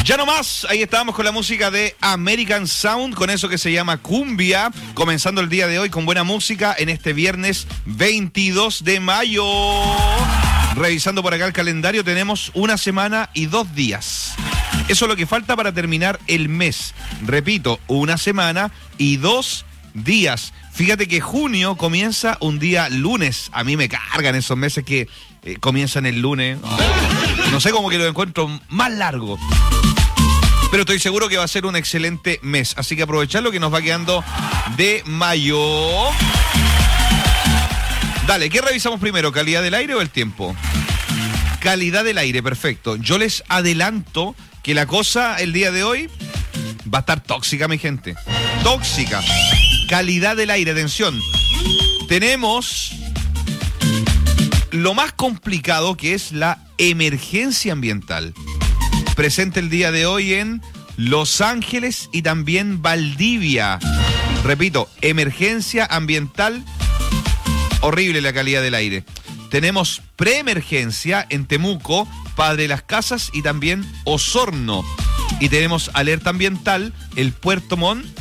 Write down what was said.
Ya no más, ahí estábamos con la música de American Sound, con eso que se llama cumbia, comenzando el día de hoy con buena música en este viernes 22 de mayo. Revisando por acá el calendario, tenemos una semana y 2 días. Eso es lo que falta para terminar el mes. Repito, una semana y 2 días. Fíjate que junio comienza un día lunes. A mí me cargan esos meses que comienzan el lunes. No sé, como que lo encuentro más largo. Pero estoy seguro que va a ser un excelente mes. Así que aprovechar lo que nos va quedando de mayo. Dale, ¿qué revisamos primero? ¿Calidad del aire o el tiempo? Calidad del aire, perfecto. Yo les adelanto que la cosa el día de hoy va a estar tóxica, mi gente. Tóxica. Calidad del aire, atención. Tenemos lo más complicado, que es la emergencia ambiental. Presente el día de hoy en Los Ángeles y también Valdivia. Repito, emergencia ambiental, horrible la calidad del aire. Tenemos preemergencia en Temuco, Padre Las Casas y también Osorno. Y tenemos alerta ambiental, el Puerto Montt,